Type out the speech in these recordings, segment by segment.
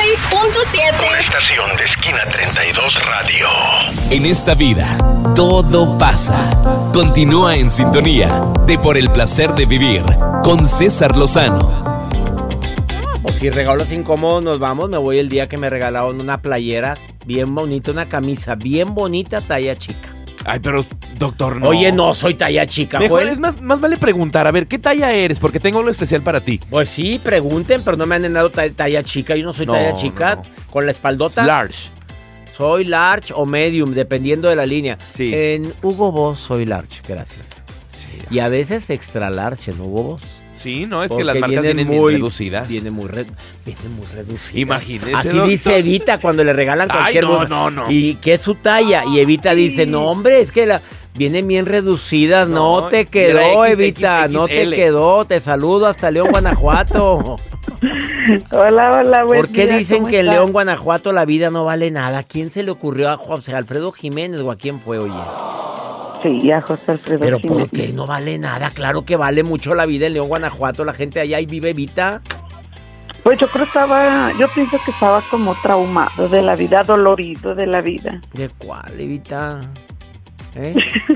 96.7. Estación de Esquina 32 Radio. En esta vida, todo pasa. Continúa en sintonía de Por el Placer de Vivir con César Lozano. Pues si regalos incómodos nos vamos, me voy el día que me regalaron una playera bien bonita, una camisa bien bonita, talla chica. Ay, pero, doctor, no. Oye, no soy talla chica, Mejor Joel. es más vale preguntar, a ver, ¿qué talla eres? Porque tengo algo especial para ti. Pues sí, pregunten, pero no me han dado talla chica. Yo no soy talla chica. no. Con la espaldota. Large. Soy large o medium, dependiendo de la línea. Sí. En Hugo Boss soy large, gracias. Sí, Y a veces extra large en Hugo Boss. sí, no, es que Porque las marcas vienen muy reducidas. Vienen muy reducidas. Imagínese, Así doctor. dice Evita cuando le regalan cualquier Ay, no, cosa. no, no. Y que es su talla. Y Evita dice, no, hombre, es que vienen bien reducidas. No, No, te mira, quedó, XXXL. Evita. No te quedó. Te saludo hasta León, Guanajuato. Hola, buen ¿Por qué día, dicen ¿cómo que en estás? León, Guanajuato la vida no vale nada? ¿A quién se le ocurrió? ¿A José Alfredo Jiménez o a quién fue, oye? Sí, a José Alfredo ¿Pero Jiménez. por qué no vale nada? Claro que vale mucho la vida en León, Guanajuato. La gente allá y vive Evita. Pues yo pienso que estaba como traumado de la vida, dolorido de la vida. ¿De cuál, Evita? ¿Eh?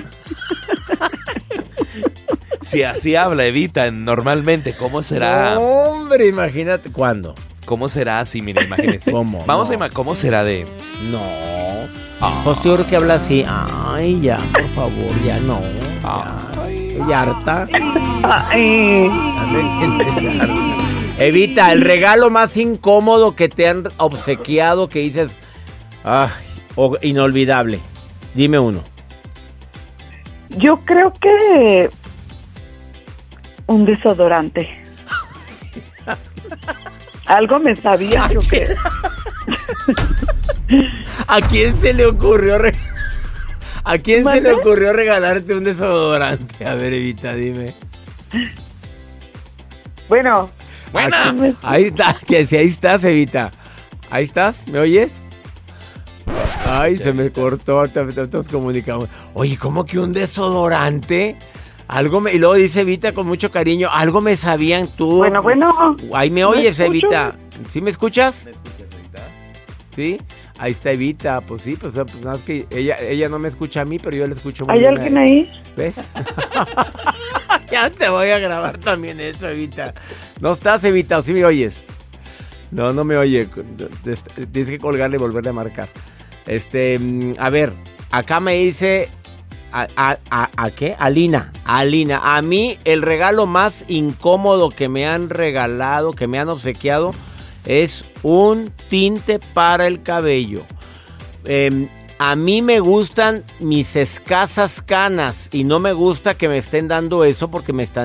Si así habla Evita normalmente, ¿cómo será? No, hombre, imagínate. ¿Cuándo? ¿Cómo será así? Mira, imagínese. ¿Cómo? Vamos No. ¿cómo será de...? No. Pues yo creo que habla así. Ay, ya, por favor, ya no. Estoy harta. Ay, Ya me entiendes, ya harta. Evita, el regalo más incómodo que te han obsequiado que dices, ay, o inolvidable. Dime uno. yo creo que un desodorante. Algo me sabía yo que... ¿A quién se le ocurrió ¿A quién se ¿Mande? le ocurrió regalarte un desodorante? A ver, Evita, dime. Bueno, ¡Buena! Ahí está, que si ahí estás, Evita. Ahí estás, ¿me oyes? Ay, se me cortó, nos comunicamos. Oye, ¿cómo que un desodorante? Y luego dice Evita con mucho cariño, algo me sabían tú. bueno. Ahí me ¿Me oyes, escucho? Evita. ¿Sí me escuchas? ¿Me escuchas, Evita? Sí, ahí está Evita. Pues sí, pues nada más que ella no me escucha a mí, pero yo la escucho muy ¿Hay bien. alguien ahí? ¿Ves? Ya te voy a grabar también eso, Evita. ¿No estás, Evita, o sí me oyes? No me oye. Tienes que colgarle y volverle a marcar. A ver, acá me dice... ¿A qué? Alina. A mí el regalo más incómodo que me han regalado, que me han obsequiado, es un tinte para el cabello. A mí me gustan mis escasas canas y no me gusta que me estén dando eso porque me están